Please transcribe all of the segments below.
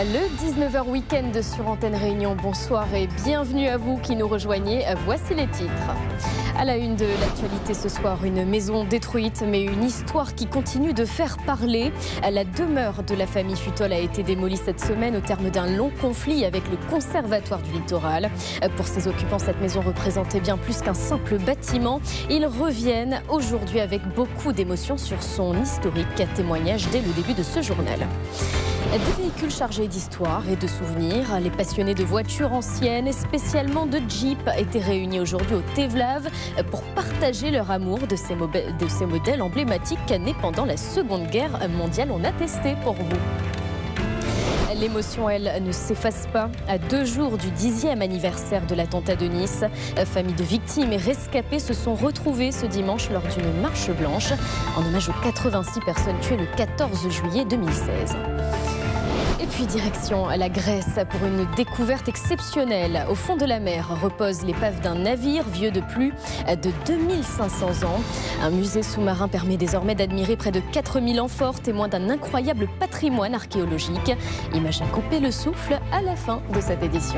Le 19h week-end sur Antenne Réunion. Bonsoir et bienvenue à vous qui nous rejoignez. Voici les titres. À la une de l'actualité ce soir, une maison détruite, mais une histoire qui continue de faire parler. La demeure de la famille Futol a été démolie cette semaine au terme d'un long conflit avec le Conservatoire du Littoral. Pour ses occupants, cette maison représentait bien plus qu'un simple bâtiment. Ils reviennent aujourd'hui avec beaucoup d'émotions sur son historique, témoignage dès le début de ce journal. Des véhicules chargés d'histoire et de souvenirs. Les passionnés de voitures anciennes et spécialement de Jeep étaient réunis aujourd'hui au Tevlav pour partager leur amour de ces modèles emblématiques nés pendant la Seconde Guerre mondiale. On a testé pour vous. L'émotion, elle, ne s'efface pas. À 2 jours du 10e anniversaire de l'attentat de Nice, familles de victimes et rescapés se sont retrouvés ce dimanche lors d'une marche blanche en hommage aux 86 personnes tuées le 14 juillet 2016. Et puis direction la Grèce pour une découverte exceptionnelle. Au fond de la mer repose l'épave d'un navire vieux de plus de 2500 ans. Un musée sous-marin permet désormais d'admirer près de 4000 amphores, témoins d'un incroyable patrimoine archéologique. Image à couper le souffle à la fin de cette édition.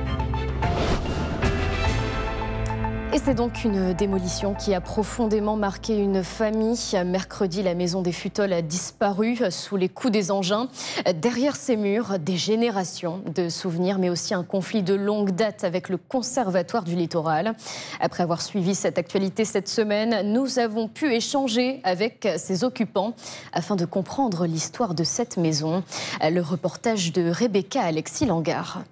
Et c'est donc une démolition qui a profondément marqué une famille. Mercredi, la maison des Futol a disparu sous les coups des engins. Derrière ces murs, des générations de souvenirs, mais aussi un conflit de longue date avec le Conservatoire du Littoral. Après avoir suivi cette actualité cette semaine, nous avons pu échanger avec ses occupants afin de comprendre l'histoire de cette maison. Le reportage de Rebecca Alexis Langard.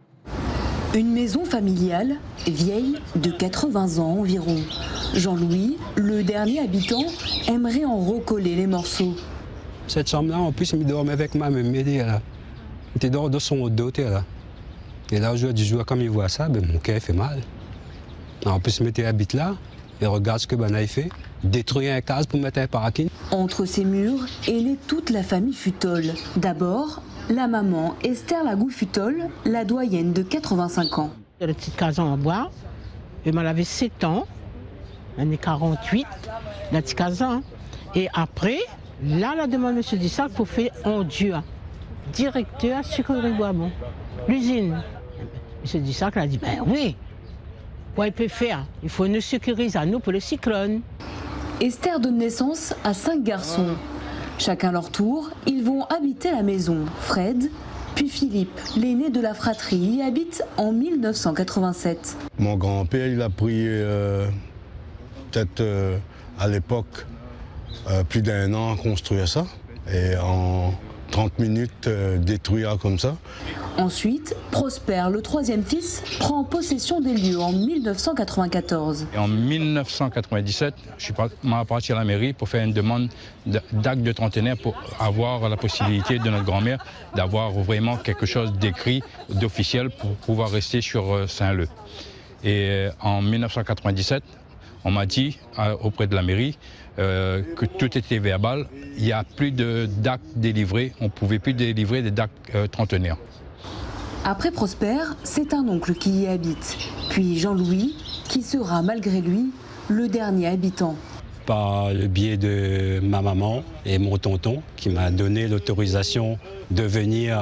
Une maison familiale, vieille de 80 ans environ. Jean-Louis, le dernier habitant, aimerait en recoller les morceaux. Cette chambre-là, en plus, il dormait avec moi, me m'aider là. Il était dans son dos, là. Et là, aujourd'hui, comme il voit ça, mon cœur fait mal. En plus, il habite là, et regarde ce que Ben a fait. Détruire un case pour mettre un parking. Entre ces murs est née toute la famille Futol. D'abord, la maman, Esther Lagou Futol, la doyenne de 85 ans. La petite case en bois, elle avait 7 ans, l'année 48, la petite case. Et après, là, la demande de M. Dissac pour faire en Dieu, directeur sucrerie Boismont, l'usine. M. Dissac a dit, ben oui, quoi il peut faire? Il faut une sécurité à nous pour le cyclone. Esther donne naissance à 5 garçons. Chacun leur tour, ils vont habiter la maison. Fred, puis Philippe, l'aîné de la fratrie, y habite en 1987. Mon grand-père, il a pris peut-être à l'époque plus d'1 an à construire ça. Et en 30 minutes, détruire comme ça. Ensuite, Prosper, le 3e fils, prend possession des lieux en 1994. Et en 1997, je suis parti à la mairie pour faire une demande d'acte de trentenaire pour avoir la possibilité de notre grand-mère d'avoir vraiment quelque chose d'écrit, d'officiel pour pouvoir rester sur Saint-Leu. Et en 1997, on m'a dit auprès de la mairie que tout était verbal, il n'y a plus d'actes délivrés, on ne pouvait plus délivrer des actes trentenaires. Après Prosper, c'est un oncle qui y habite, puis Jean-Louis, qui sera malgré lui le dernier habitant. Par le biais de ma maman et mon tonton qui m'a donné l'autorisation de venir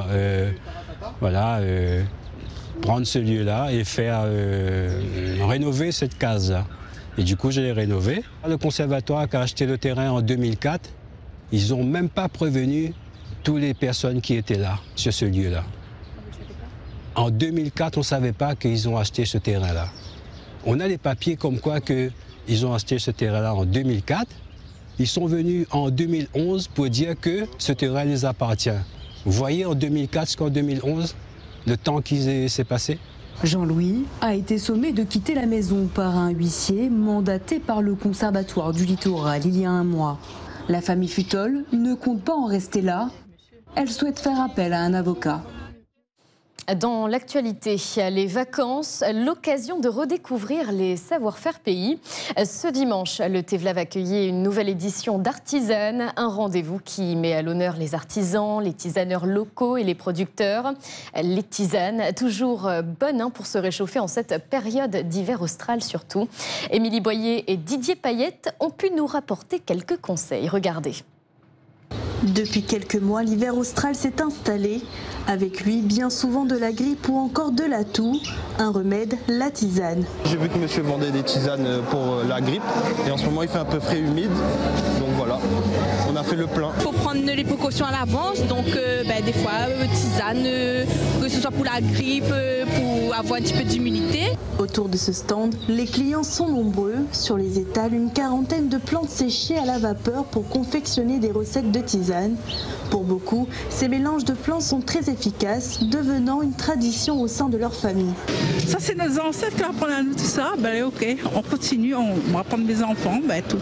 prendre ce lieu-là et faire rénover cette case-là. Et du coup, je l'ai rénové. Le conservatoire qui a acheté le terrain en 2004, ils n'ont même pas prévenu toutes les personnes qui étaient là, sur ce lieu-là. En 2004, on ne savait pas qu'ils ont acheté ce terrain-là. On a des papiers comme quoi qu'ils ont acheté ce terrain-là en 2004. Ils sont venus en 2011 pour dire que ce terrain les appartient. Vous voyez en 2004 ce qu'en 2011, le temps qui s'est passé? Jean-Louis a été sommé de quitter la maison par un huissier mandaté par le Conservatoire du Littoral il y a 1 mois. La famille Futol ne compte pas en rester là. Elle souhaite faire appel à un avocat. Dans l'actualité, les vacances, l'occasion de redécouvrir les savoir-faire pays. Ce dimanche, le Tevlav accueillait une nouvelle édition d'Artisane, un rendez-vous qui met à l'honneur les artisans, les tisaneurs locaux et les producteurs. Les tisanes, toujours bonnes pour se réchauffer en cette période d'hiver austral surtout. Émilie Boyer et Didier Payette ont pu nous rapporter quelques conseils. Regardez. Depuis quelques mois, l'hiver austral s'est installé. Avec lui, bien souvent de la grippe ou encore de la toux. Un remède, la tisane. J'ai vu que monsieur vendait des tisanes pour la grippe et en ce moment il fait un peu frais, humide. Donc voilà, on a fait le plein. Il faut prendre les précautions à l'avance, donc des fois tisane, que ce soit pour la grippe, pour avoir un petit peu d'immunité. Autour de ce stand, les clients sont nombreux. Sur les étals, une quarantaine de plantes séchées à la vapeur pour confectionner des recettes de tisane. Pour beaucoup, ces mélanges de plantes sont très efficaces, devenant une tradition au sein de leur famille. Ça, c'est nos ancêtres qui apprennent à nous tout ça. Ok, on continue, on va prendre mes enfants,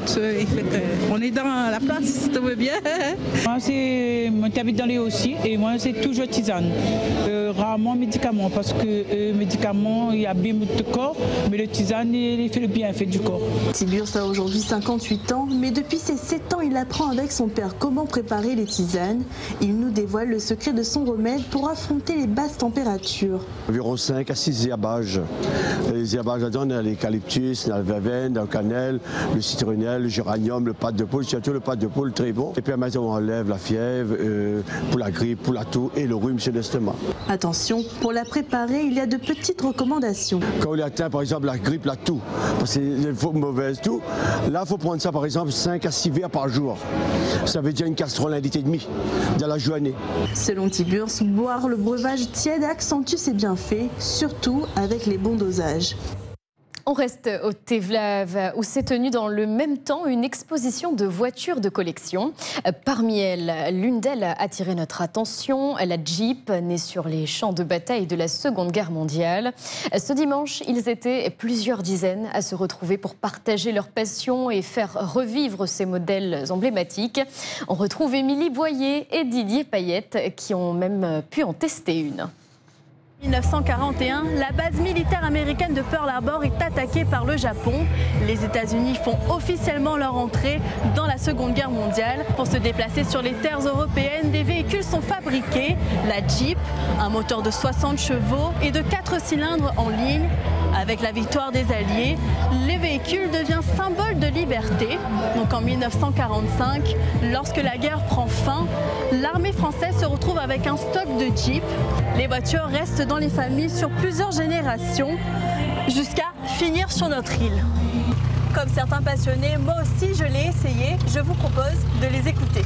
on est dans la place, si tu veux bien. Moi, j'habite dans les aussi et moi, c'est toujours tisane. Rarement médicaments, parce que médicaments, il y a bien de corps, mais le tisane, il fait le bienfait du corps. Tiburce a aujourd'hui 58 ans, mais depuis ses 7 ans, il apprend avec son père comment préparer les tisanes. Il nous dévoile le secret de son remède pour affronter les basses températures. Environ 5 à 6 herbages. Les herbages là-dedans, on a l'eucalyptus, la verveine, la cannelle, le citronnelle, le géranium, le pâte de poule, surtout le pâte de poule très bon. Et puis à maintenant, on enlève la fièvre pour la grippe, pour la toux et le rhume sur l'estomac. Attention, pour la préparer, il y a de petites recommandations. Quand on atteint par exemple la grippe, la toux, parce que c'est une mauvaise toux, là il faut prendre ça par exemple 5 à 6 verres par jour. Ça veut dire une casserole 1,5 litre dans la journée. Selon Tiburce, boire le breuvage tiède accentue ses bienfaits, surtout avec les bons dosages. On reste au Tevlav où s'est tenue dans le même temps une exposition de voitures de collection. Parmi elles, l'une d'elles a attiré notre attention, la Jeep, née sur les champs de bataille de la Seconde Guerre mondiale. Ce dimanche, ils étaient plusieurs dizaines à se retrouver pour partager leur passion et faire revivre ces modèles emblématiques. On retrouve Émilie Boyer et Didier Payette qui ont même pu en tester une. 1941, la base militaire américaine de Pearl Harbor est attaquée par le Japon. Les États-Unis font officiellement leur entrée dans la Seconde Guerre mondiale. Pour se déplacer sur les terres européennes, des véhicules sont fabriqués. La Jeep, un moteur de 60 chevaux et de 4 cylindres en ligne. Avec la victoire des Alliés, les véhicules deviennent symbole de liberté. Donc en 1945, lorsque la guerre prend fin, l'armée française se retrouve avec un stock de Jeep. Les voitures restent dans les familles sur plusieurs générations, jusqu'à finir sur notre île. Comme certains passionnés, moi aussi je l'ai essayé. Je vous propose de les écouter.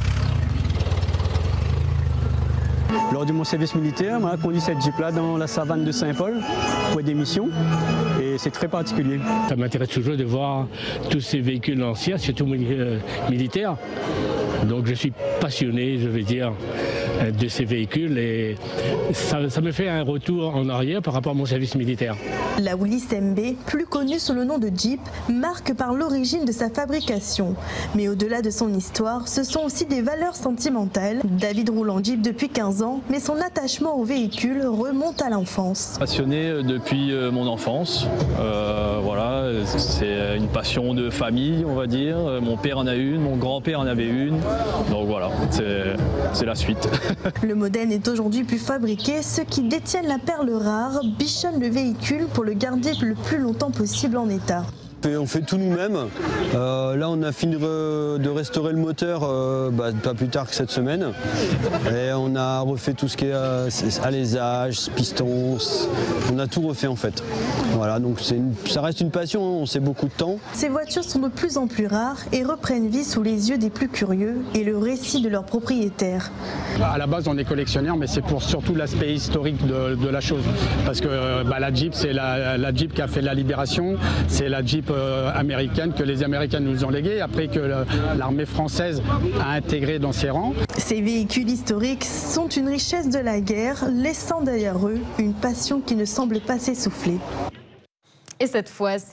Lors de mon service militaire, on a conduit cette Jeep-là dans la savane de Saint-Paul pour des missions et c'est très particulier. Ça m'intéresse toujours de voir tous ces véhicules anciens, surtout militaires. Donc je suis passionné, je vais dire, de ces véhicules et ça me fait un retour en arrière par rapport à mon service militaire. La Willys MB, plus connue sous le nom de Jeep, marque par l'origine de sa fabrication. Mais au-delà de son histoire, ce sont aussi des valeurs sentimentales. David roule en Jeep depuis 15 ans, mais son attachement au véhicule remonte à l'enfance. Passionné depuis mon enfance, voilà, c'est une passion de famille, on va dire. Mon père en a une, mon grand-père en avait une, donc voilà, c'est la suite. Le modèle n'est aujourd'hui plus fabriqué. Ceux qui détiennent la perle rare bichonnent le véhicule pour le garder le plus longtemps possible en état. On fait tout nous-mêmes. Là, on a fini de restaurer le moteur pas plus tard que cette semaine. Et on a refait tout ce qui est alésage, pistons. On a tout refait en fait. Voilà, donc ça reste une passion, hein, on sait beaucoup de temps. Ces voitures sont de plus en plus rares et reprennent vie sous les yeux des plus curieux et le récit de leurs propriétaires. À la base, on est collectionneur, mais c'est pour surtout l'aspect historique de la chose. Parce que la Jeep, c'est la Jeep qui a fait la libération, c'est la Jeep américaine que les Américains nous ont léguée, après que l'armée française a intégré dans ses rangs. Ces véhicules historiques sont une richesse de la guerre, laissant derrière eux une passion qui ne semble pas s'essouffler. Et cette fois,